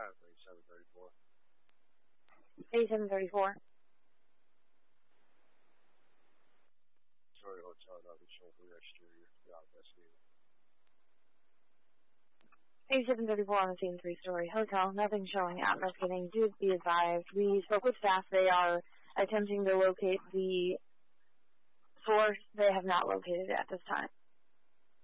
8734. 8734. Story Hotel, nothing showing for the exterior. Yeah, investigating. 8734 on the same three-story hotel. Nothing showing at investigating. Do be advised. We spoke with staff. They are attempting to locate the source. They have not located it at this time.